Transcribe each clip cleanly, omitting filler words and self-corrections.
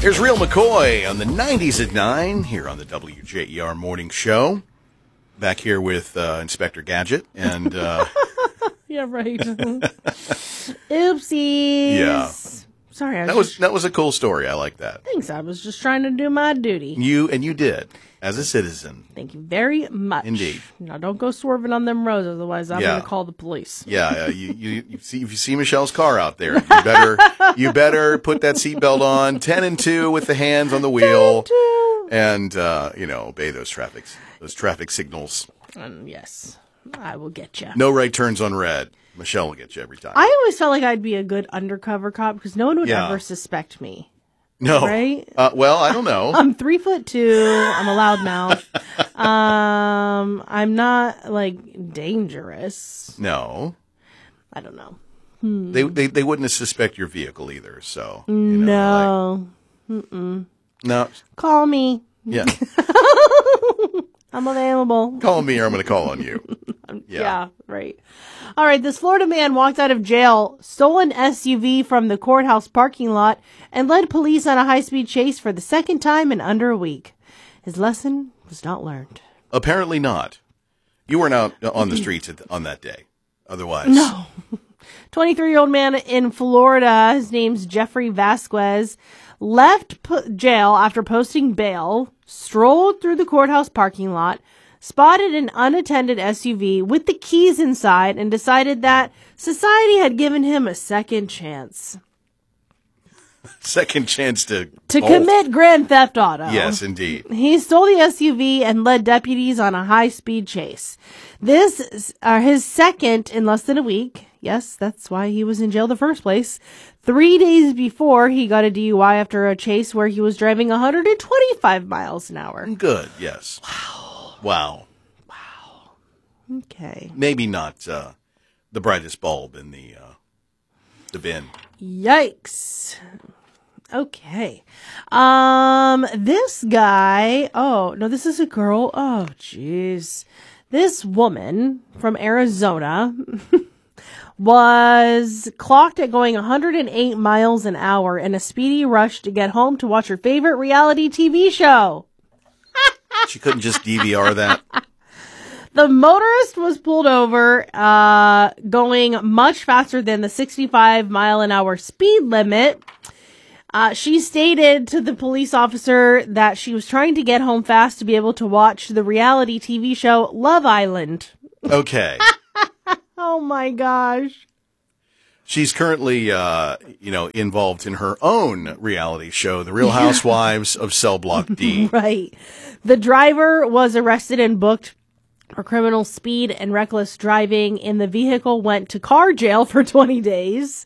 Here's Real McCoy on the 90s at 9 here on the WJER Morning Show. Back here with Inspector Gadget and... Yeah, right. Oopsies. Yeah. Sorry, that was a cool story. I like that. Thanks. I was just trying to do my duty. You did, as a citizen. Thank you very much. Indeed. Now, don't go swerving on them roads, otherwise I'm going to call the police. Yeah, you see, if you see Michelle's car out there, you better put that seatbelt on, 10 and 2 with the hands on the wheel, and obey those traffic signals. Yes, I will get you. No right turns on red. Michelle will get you every time. I always felt like I'd be a good undercover cop because no one would ever suspect me. No. Right? Well, I don't know. I'm 3'2". I'm a loudmouth. I'm not like dangerous. No. I don't know. They wouldn't suspect your vehicle either. So no. No. Call me. Yeah. I'm available. Call me or I'm going to call on you. Yeah, right. All right, this Florida man walked out of jail, stole an SUV from the courthouse parking lot, and led police on a high-speed chase for the second time in under a week. His lesson was not learned. Apparently not. You weren't out on the streets on that day. Otherwise. No. 23-year-old man in Florida, his name's Jeffrey Vasquez, left jail after posting bail, strolled through the courthouse parking lot, spotted an unattended SUV with the keys inside, and decided that society had given him a second chance. Second chance to commit grand theft auto. Yes, indeed. He stole the SUV and led deputies on a high-speed chase. This is his second in less than a week. Yes, that's why he was in jail in the first place. 3 days before, he got a DUI after a chase where he was driving 125 miles an hour. Good, yes. Wow. Okay. Maybe not the brightest bulb in the bin. Yikes. Okay. This guy, oh, no, this is a girl. Oh, jeez. This woman from Arizona was clocked at going 108 miles an hour in a speedy rush to get home to watch her favorite reality TV show. She couldn't just DVR that? The motorist was pulled over, going much faster than the 65 mile an hour speed limit. She stated to the police officer that she was trying to get home fast to be able to watch the reality TV show Love Island. Okay. Oh my gosh. She's currently, involved in her own reality show, The Real Housewives of Cell Block D. Right. The driver was arrested and booked for criminal speed and reckless driving, and the vehicle went to car jail for 20 days.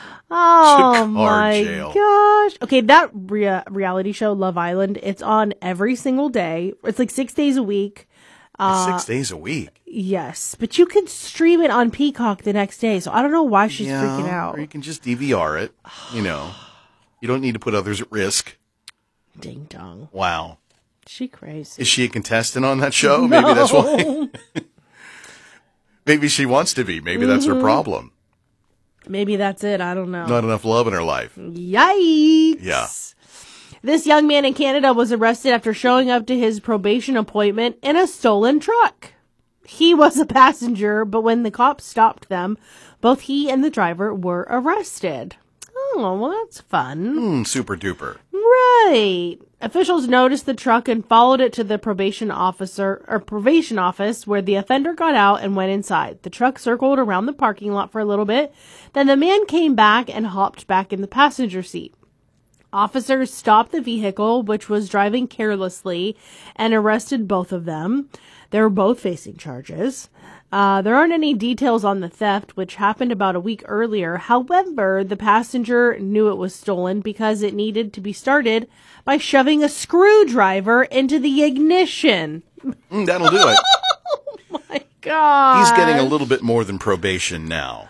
Oh my gosh. Okay, that reality show, Love Island, it's on every single day. It's like 6 days a week. 6 days a week? Yes, but you can stream it on Peacock the next day, so I don't know why she's freaking out. Or you can just DVR it, You don't need to put others at risk. Ding dong. Wow. She crazy. Is she a contestant on that show? No. Maybe that's why. Maybe she wants to be. Maybe that's her problem. Maybe that's it. I don't know. Not enough love in her life. Yikes. Yeah. This young man in Canada was arrested after showing up to his probation appointment in a stolen truck. He was a passenger, but when the cops stopped them, both he and the driver were arrested. Oh, well, that's fun. Super duper. Right. Officials noticed the truck and followed it to the probation office where the offender got out and went inside. The truck circled around the parking lot for a little bit. Then the man came back and hopped back in the passenger seat. Officers stopped the vehicle, which was driving carelessly, and arrested both of them. They were both facing charges. There aren't any details on the theft, which happened about a week earlier. However, the passenger knew it was stolen because it needed to be started by shoving a screwdriver into the ignition. That'll do it. Oh my God. He's getting a little bit more than probation now.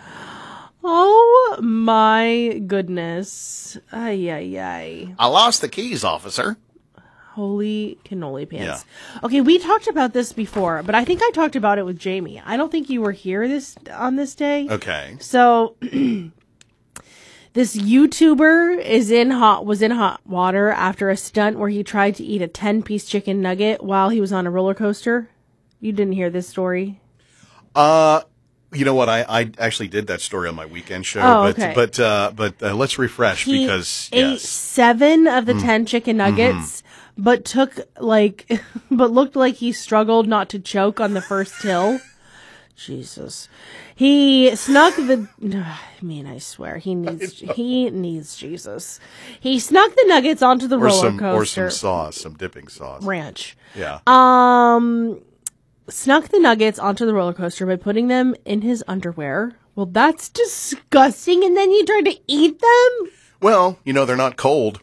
Oh my goodness. Ay, ay, ay. I lost the keys, officer. Holy cannoli pants. Yeah. Okay, we talked about this before, but I think I talked about it with Jamie. I don't think you were here on this day. Okay. So This YouTuber was in hot water after a stunt where he tried to eat a 10-piece chicken nugget while he was on a roller coaster. You didn't hear this story? You know what? I actually did that story on my weekend show, okay. but let's refresh He because ate 7 of the 10 chicken nuggets, but looked like he struggled not to choke on the first hill. Jesus. He snuck I swear he needs Jesus. He snuck the nuggets onto the roller coaster. Or some sauce, some dipping sauce. Ranch. Yeah. Snuck the nuggets onto the roller coaster by putting them in his underwear. Well, that's disgusting. And then you tried to eat them? Well, they're not cold.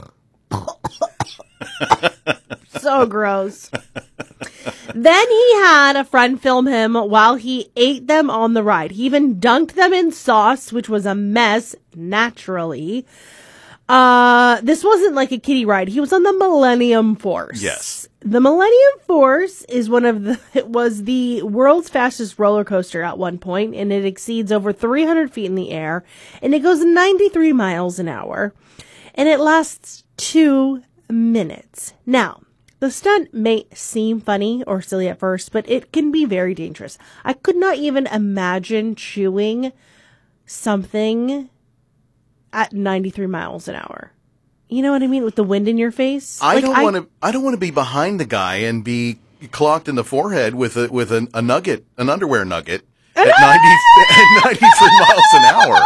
So gross. Then he had a friend film him while he ate them on the ride. He even dunked them in sauce, which was a mess, naturally. This wasn't like a kiddie ride. He was on the Millennium Force. Yes. The Millennium Force is it was the world's fastest roller coaster at one point, and it exceeds over 300 feet in the air, and it goes 93 miles an hour, and it lasts 2 minutes. Now, the stunt may seem funny or silly at first, but it can be very dangerous. I could not even imagine chewing something at 93 miles an hour. You know what I mean? With the wind in your face. I don't want to be behind the guy and be clocked in the forehead with a nugget, an underwear nugget at 93 miles an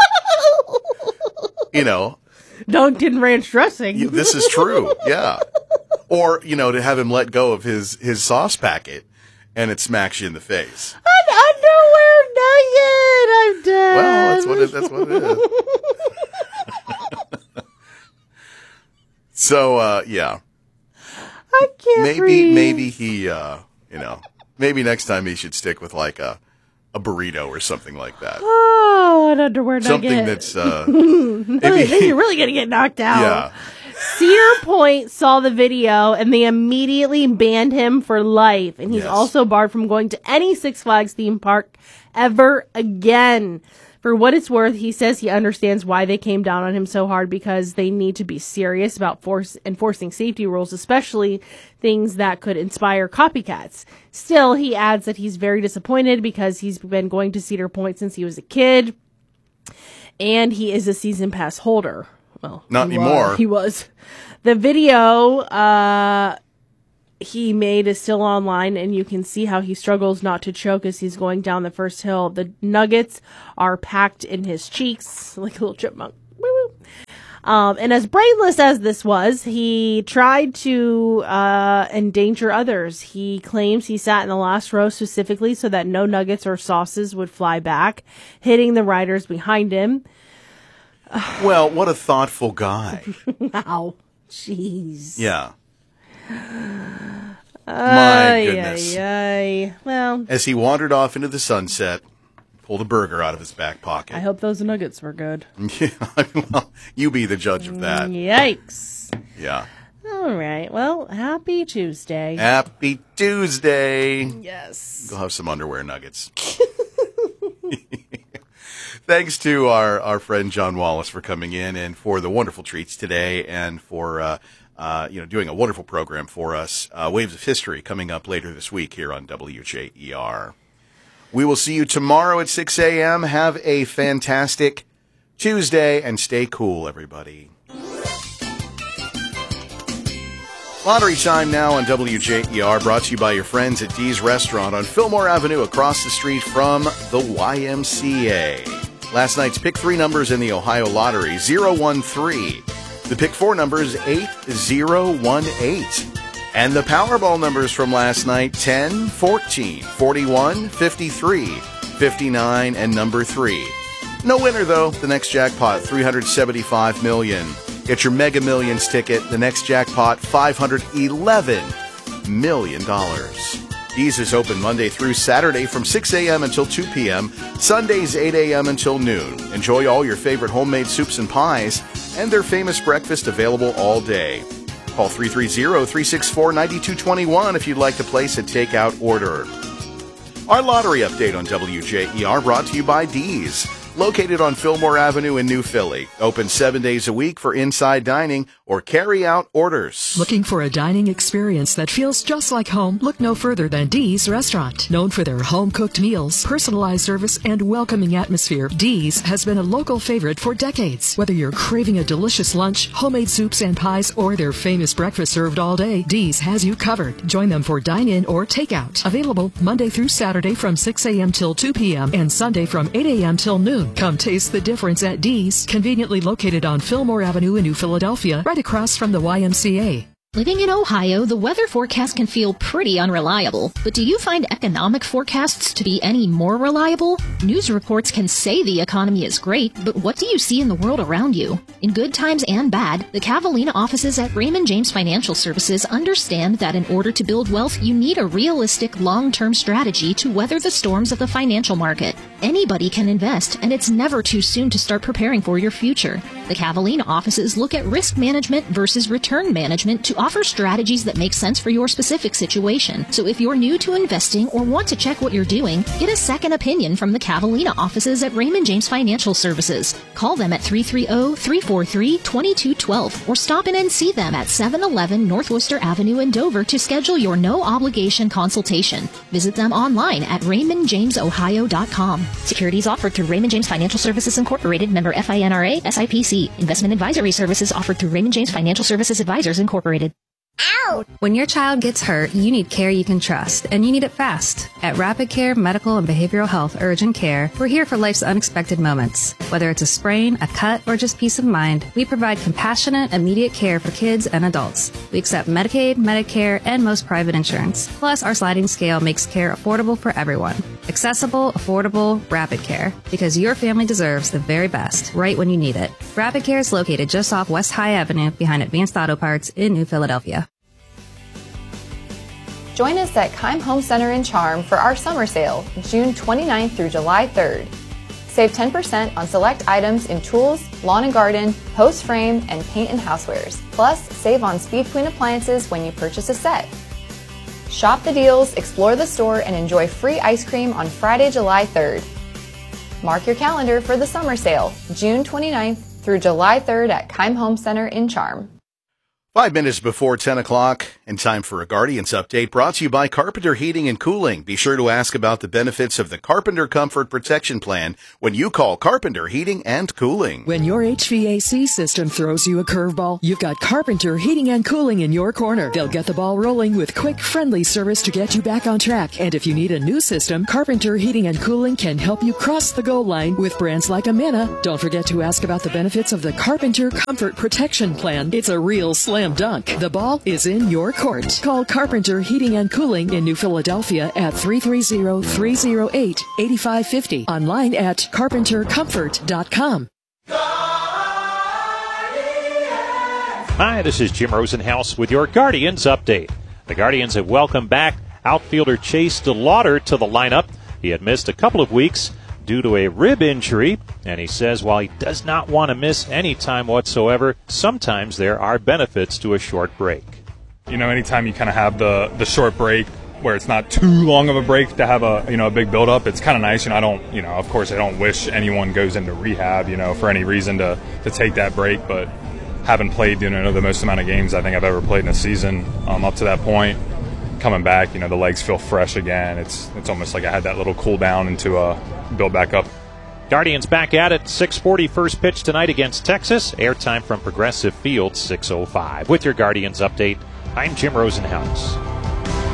hour. Dunkin' Ranch dressing. This is true. Yeah. Or, to have him let go of his sauce packet and it smacks you in the face. An underwear nugget. I'm dead. Well, that's what it is. So, yeah. I can't breathe. Maybe he, maybe next time he should stick with like a burrito or something like that. Oh, an underwear nugget. Something that's, then you're really going to get knocked out. Yeah. Cedar Point saw the video and they immediately banned him for life. And he's also barred from going to any Six Flags theme park ever again. For what it's worth, he says he understands why they came down on him so hard because they need to be serious about enforcing safety rules, especially things that could inspire copycats. Still, he adds that he's very disappointed because he's been going to Cedar Point since he was a kid, and he is a season pass holder. Well, not anymore. He was. The video he made is still online, and you can see how he struggles not to choke as he's going down the first hill. The nuggets are packed in his cheeks like a little chipmunk. Woo-woo. And as brainless as this was, he tried to endanger others. He claims he sat in the last row specifically so that no nuggets or sauces would fly back, hitting the riders behind him. Well, what a thoughtful guy. Wow. Jeez. Yeah. My goodness. Well, as he wandered off into the sunset, pulled a burger out of his back pocket. I hope those nuggets were good. Yeah, well, you be the judge of that. Yikes. Yeah. All right. Well, happy Tuesday. Happy Tuesday. Yes. Go have some underwear nuggets. Thanks to our friend John Wallace for coming in and for the wonderful treats today and for doing a wonderful program for us. Waves of History coming up later this week here on WJER. We will see you tomorrow at 6 a.m. Have a fantastic Tuesday and stay cool, everybody. Lottery time now on WJER, brought to you by your friends at Dee's Restaurant on Fillmore Avenue across the street from the YMCA. Last night's pick 3 numbers in the Ohio Lottery, 013. The pick 4 number is 8018. And the Powerball numbers from last night, 10, 14, 41, 53, 59, and number 3. No winner, though. The next jackpot, $375 million. Get your Mega Millions ticket. The next jackpot, $511 million. Dee's is open Monday through Saturday from 6 a.m. until 2 p.m., Sundays 8 a.m. until noon. Enjoy all your favorite homemade soups and pies and their famous breakfast available all day. Call 330-364-9221 if you'd like to place a takeout order. Our lottery update on WJER brought to you by Dee's. located on Fillmore Avenue in New Philly. Open 7 days a week for inside dining or carry-out orders. Looking for a dining experience that feels just like home? Look no further than Dee's Restaurant. Known for their home-cooked meals, personalized service, and welcoming atmosphere, Dee's has been a local favorite for decades. Whether you're craving a delicious lunch, homemade soups and pies, or their famous breakfast served all day, Dee's has you covered. Join them for dine-in or takeout. Available Monday through Saturday from 6 a.m. till 2 p.m. and Sunday from 8 a.m. till noon. Come taste the difference at Dee's, conveniently located on Fillmore Avenue in New Philadelphia, right across from the YMCA. Living in Ohio, the weather forecast can feel pretty unreliable. But do you find economic forecasts to be any more reliable? News reports can say the economy is great, but what do you see in the world around you? In good times and bad, the Cavallina offices at Raymond James Financial Services understand that in order to build wealth, you need a realistic long-term strategy to weather the storms of the financial market. Anybody can invest, and it's never too soon to start preparing for your future. The Cavallina offices look at risk management versus return management to offer strategies that make sense for your specific situation. So if you're new to investing or want to check what you're doing, get a second opinion from the Cavallina offices at Raymond James Financial Services. Call them at 330-343-2212 or stop in and see them at 711 North Worcester Avenue in Dover to schedule your no-obligation consultation. Visit them online at raymondjamesohio.com. Securities offered through Raymond James Financial Services Incorporated, member FINRA, SIPC. Investment advisory services offered through Raymond James Financial Services Advisors Incorporated. Ow! When your child gets hurt, you need care you can trust, and you need it fast. At Rapid Care Medical and Behavioral Health Urgent Care, we're here for life's unexpected moments. Whether it's a sprain, a cut, or just peace of mind, we provide compassionate, immediate care for kids and adults. We accept Medicaid, Medicare, and most private insurance. Plus, our sliding scale makes care affordable for everyone. Accessible, affordable, Rapid Care. Because your family deserves the very best, right when you need it. Rapid Care is located just off West High Avenue behind Advanced Auto Parts in New Philadelphia. Join us at Keim Home Center in Charm for our summer sale, June 29th through July 3rd. Save 10% on select items in tools, lawn and garden, post frame, and paint and housewares. Plus, save on Speed Queen appliances when you purchase a set. Shop the deals, explore the store, and enjoy free ice cream on Friday, July 3rd. Mark your calendar for the summer sale, June 29th through July 3rd at Keim Home Center in Charm. 5 minutes before 10 o'clock, and time for a Guardians update brought to you by Carpenter Heating and Cooling. Be sure to ask about the benefits of the Carpenter Comfort Protection Plan when you call Carpenter Heating and Cooling. When your HVAC system throws you a curveball, you've got Carpenter Heating and Cooling in your corner. They'll get the ball rolling with quick, friendly service to get you back on track. And if you need a new system, Carpenter Heating and Cooling can help you cross the goal line with brands like Amana. Don't forget to ask about the benefits of the Carpenter Comfort Protection Plan. It's a real slam dunk. The ball is in your court. Call Carpenter Heating and Cooling in New Philadelphia at 330-308-8550. Online at carpentercomfort.com. Hi, this is Jim Rosenhaus with your Guardians update. The Guardians have welcomed back outfielder Chase DeLauder to the lineup. He had missed a couple of weeks due to a rib injury, and he says while he does not want to miss any time whatsoever, sometimes there are benefits to a short break. You know, anytime you kind of have the short break where it's not too long of a break to have a big build-up, it's kind of nice. Of course I don't wish anyone goes into rehab, for any reason to take that break, but having played, the most amount of games I think I've ever played in a season up to that point, coming back, the legs feel fresh again. It's almost like I had that little cool down into build back up. Guardians back at it, 6:40 first pitch tonight against Texas. Airtime from Progressive Field, 6:05. With your Guardians update, I'm Jim Rosenhaus.